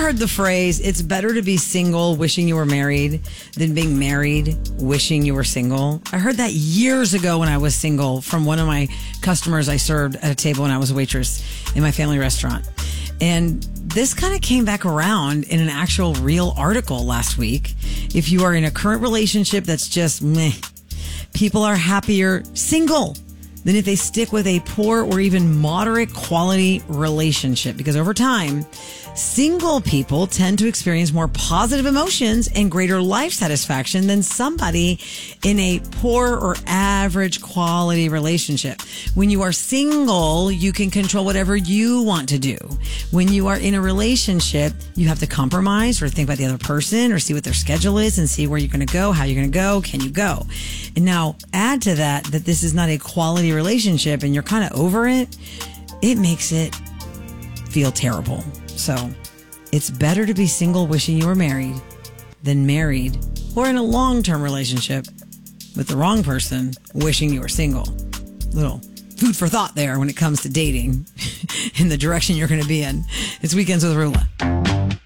heard the phrase, it's better to be single wishing you were married than being married wishing you were single? I heard that years ago when I was single from one of my customers I served at a table when I was a waitress in my family restaurant. And this kind of came back around in an actual real article last week. If you are in a current relationship that's just meh, people are happier single than if they stick with a poor or even moderate quality relationship, because over time, single people tend to experience more positive emotions and greater life satisfaction than somebody in a poor or average quality relationship. When you are single, you can control whatever you want to do. When you are in a relationship, you have to compromise or think about the other person or see what their schedule is and see where you're going to go, how you're going to go, can you go? And now add to that this is not a quality relationship and you're kind of over it, it makes it feel terrible. So it's better to be single wishing you were married than married or in a long-term relationship with the wrong person wishing you were single. Little food for thought there when it comes to dating in the direction you're going to be in. It's Weekends with Rula.